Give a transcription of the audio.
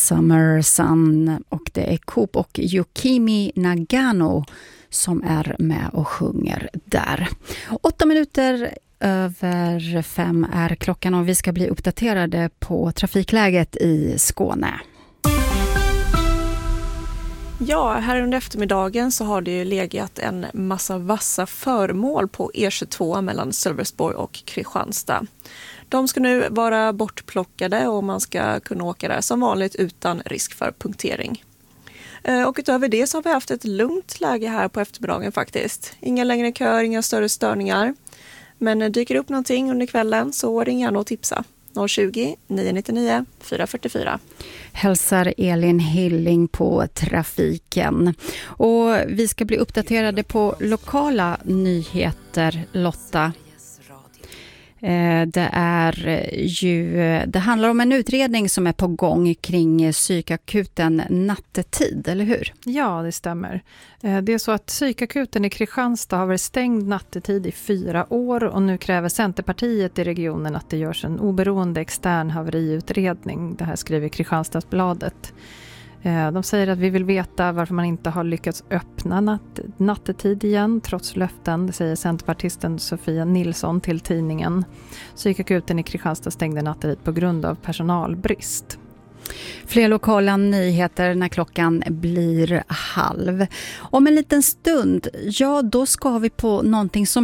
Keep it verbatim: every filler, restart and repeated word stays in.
Summer Sun, och det är Coop och Yukimi Nagano som är med och sjunger där. Åtta minuter över fem är klockan och vi ska bli uppdaterade på trafikläget i Skåne. Ja, här under eftermiddagen så har det ju legat en massa vassa föremål på E tjugotvå mellan Sölvesborg och Kristianstad. De ska nu vara bortplockade och man ska kunna åka där som vanligt utan risk för punktering. Och utöver det så har vi haft ett lugnt läge här på eftermiddagen faktiskt. Inga längre köer, inga större störningar. Men dyker upp någonting under kvällen så ring gärna och tipsa. noll tjugo, nio nio fyra fyra fyra. Hälsar Elin Hilling på trafiken. Och vi ska bli uppdaterade på lokala nyheter, Lotta. Det är ju, det handlar om en utredning som är på gång kring psykakuten nattetid, eller hur? Ja, det stämmer. Det är så att psykakuten i Kristianstad har varit stängd nattetid i fyra år och nu kräver Centerpartiet i regionen att det görs en oberoende extern haveriutredning. Det här skriver Kristianstadsbladet. De säger att vi vill veta varför man inte har lyckats öppna natt, nattetid igen trots löften, det säger centerpartisten Sofia Nilsson till tidningen. Psykakuten i Kristianstad stängde nattetid på grund av personalbrist. Fler lokala nyheter när klockan blir halv. Om en liten stund, ja då ska vi på någonting som